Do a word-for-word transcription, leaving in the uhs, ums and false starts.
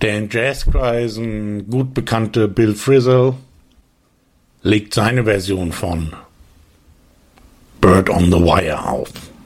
Der in Jazzkreisen gut bekannte Bill Frisell legt seine Version von Bird on the Wire auf.